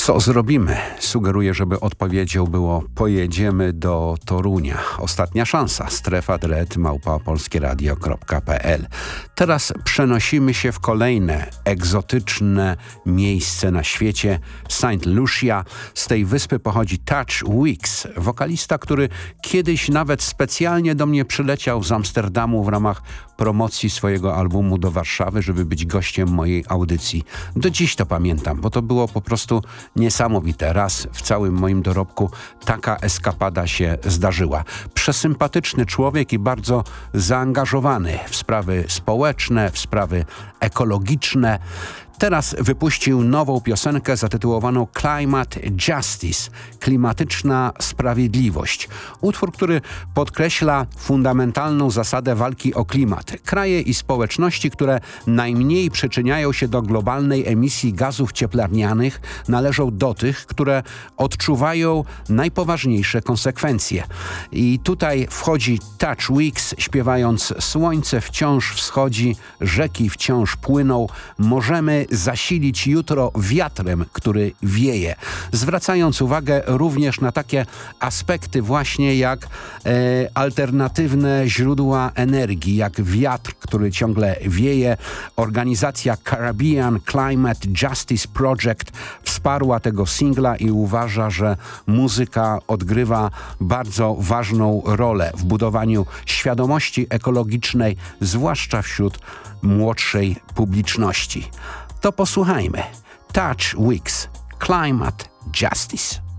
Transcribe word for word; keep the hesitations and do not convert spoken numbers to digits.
Co zrobimy? Sugeruję, żeby odpowiedzią było pojedziemy do Torunia. Ostatnia szansa. Strefa dread małpa polskieradio kropka pe el. Teraz przenosimy się w kolejne egzotyczne miejsce na świecie. Saint Lucia. Z tej wyspy pochodzi Touch Weeks, wokalista, który kiedyś nawet specjalnie do mnie przyleciał z Amsterdamu w ramach promocji swojego albumu do Warszawy, żeby być gościem mojej audycji. Do dziś to pamiętam, bo to było po prostu niesamowite. Raz w całym moim dorobku taka eskapada się zdarzyła. Przesympatyczny człowiek i bardzo zaangażowany w sprawy społeczne, w sprawy ekologiczne. Teraz wypuścił nową piosenkę zatytułowaną Climate Justice, klimatyczna sprawiedliwość. Utwór, który podkreśla fundamentalną zasadę walki o klimat. Kraje i społeczności, które najmniej przyczyniają się do globalnej emisji gazów cieplarnianych, należą do tych, które odczuwają najpoważniejsze konsekwencje. I tutaj wchodzi Touch Weeks, śpiewając: słońce wciąż wschodzi, rzeki wciąż płyną, możemy zasilić jutro wiatrem, który wieje. Zwracając uwagę również na takie aspekty właśnie jak e, alternatywne źródła energii, jak wiatr, który ciągle wieje. Organizacja Caribbean Climate Justice Project wsparła tego singla i uważa, że muzyka odgrywa bardzo ważną rolę w budowaniu świadomości ekologicznej, zwłaszcza wśród młodszej publiczności. To posłuchajmy. Touch Weeks, Climate Justice.